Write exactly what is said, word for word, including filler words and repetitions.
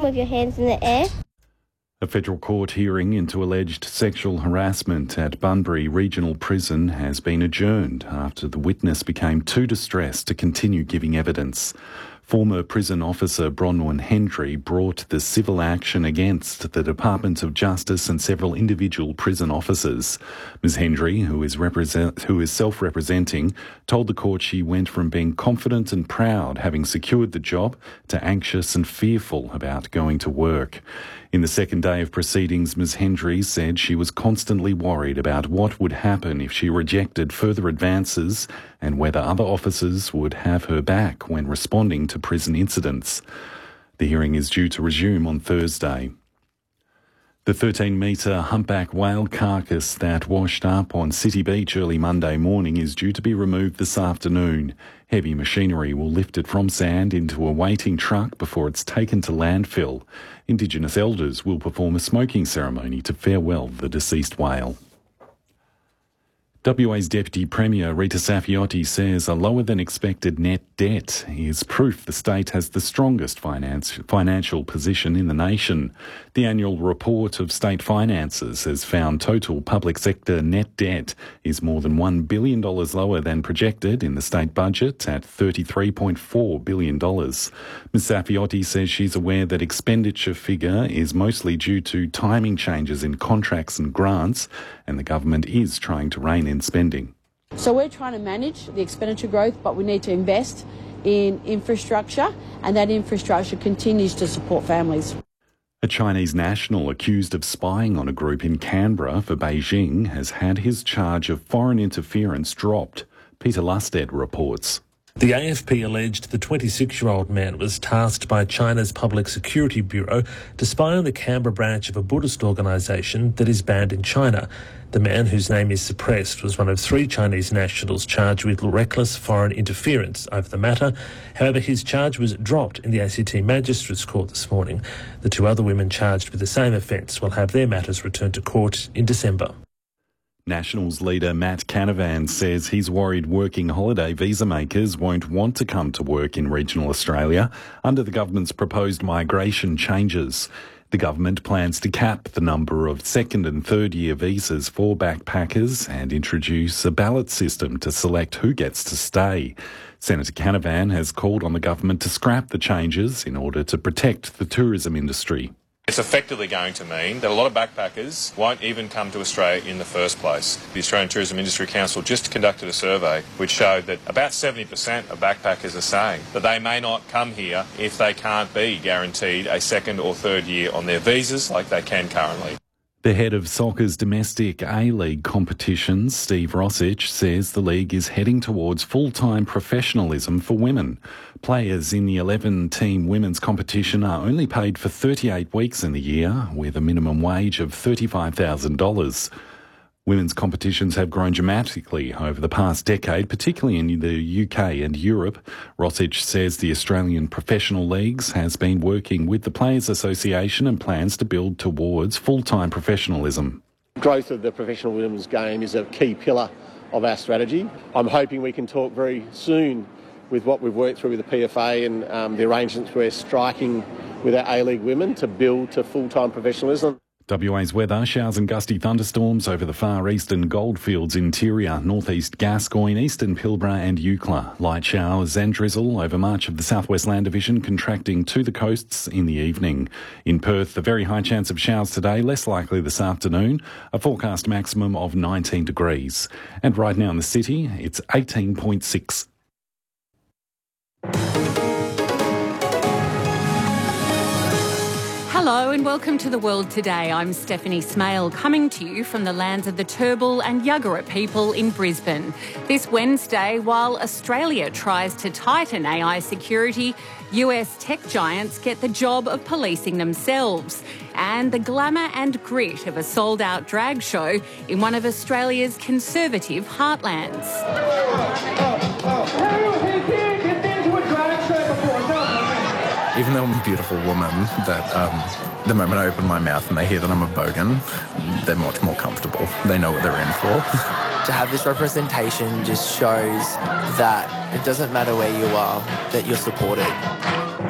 with your hands in the air. A federal court hearing into alleged sexual harassment at Bunbury Regional Prison has been adjourned after the witness became too distressed to continue giving evidence. Former prison officer Bronwyn Hendry brought the civil action against the Department of Justice and several individual prison officers. Miz Hendry, who is represent, who is self-representing, told the court she went from being confident and proud, having secured the job, to anxious and fearful about going to work. In the second day of proceedings, Miz Hendry said she was constantly worried about what would happen if she rejected further advances and whether other officers would have her back when responding to prison incidents. The hearing is due to resume on Thursday. The thirteen metre humpback whale carcass that washed up on City Beach early Monday morning is due to be removed this afternoon. Heavy machinery will lift it from sand into a waiting truck before it's taken to landfill. Indigenous elders will perform a smoking ceremony to farewell the deceased whale. W A's Deputy Premier Rita Saffioti says a lower than expected net debt is proof the state has the strongest finance, financial position in the nation. The annual report of state finances has found total public sector net debt is more than one billion dollars lower than projected in the state budget at thirty-three point four billion dollars. Miz Saffioti says she's aware that expenditure figure is mostly due to timing changes in contracts and grants, and the government is trying to rein in spending. So we're trying to manage the expenditure growth, but we need to invest in infrastructure, and that infrastructure continues to support families. A Chinese national accused of spying on a group in Canberra for Beijing has had his charge of foreign interference dropped. Peter Lusted reports. The A F P alleged the twenty-six-year-old man was tasked by China's Public Security Bureau to spy on the Canberra branch of a Buddhist organisation that is banned in China. The man, whose name is suppressed, was one of three Chinese nationals charged with reckless foreign interference over the matter. However, his charge was dropped in the A C T Magistrates Court this morning. The two other women charged with the same offence will have their matters returned to court in December. Nationals leader Matt Canavan says he's worried working holiday visa makers won't want to come to work in regional Australia under the government's proposed migration changes. The government plans to cap the number of second and third year visas for backpackers and introduce a ballot system to select who gets to stay. Senator Canavan has called on the government to scrap the changes in order to protect the tourism industry. It's effectively going to mean that a lot of backpackers won't even come to Australia in the first place. The Australian Tourism Industry Council just conducted a survey which showed that about seventy percent of backpackers are saying that they may not come here if they can't be guaranteed a second or third year on their visas like they can currently. The head of soccer's domestic A-League competitions, Steve Rossich, says the league is heading towards full-time professionalism for women. Players in the eleven-team women's competition are only paid for thirty-eight weeks in the year, with a minimum wage of thirty-five thousand dollars. Women's competitions have grown dramatically over the past decade, particularly in the U K and Europe. Rossich says the Australian Professional Leagues has been working with the Players Association and plans to build towards full-time professionalism. Growth of the professional women's game is a key pillar of our strategy. I'm hoping we can talk very soon with what we've worked through with the P F A and um, the arrangements we're striking with our A-League women to build to full-time professionalism. W A's weather: showers and gusty thunderstorms over the far eastern Goldfields interior, northeast Gascoyne, eastern Pilbara and Eucla. Light showers and drizzle over much of the southwest land division, contracting to the coasts in the evening. In Perth, a very high chance of showers today, less likely this afternoon. A forecast maximum of nineteen degrees. And right now in the city, it's eighteen point six. Hello and welcome to The World Today. I'm Stephanie Smale, coming to you from the lands of the Turrbal and Yagara people in Brisbane. This Wednesday, while Australia tries to tighten A I security, U S tech giants get the job of policing themselves. And the glamour and grit of a sold-out drag show in one of Australia's conservative heartlands. Even though I'm a beautiful woman, that um, the moment I open my mouth and they hear that I'm a bogan, they're much more comfortable. They know what they're in for. To have this representation just shows that it doesn't matter where you are, that you're supported.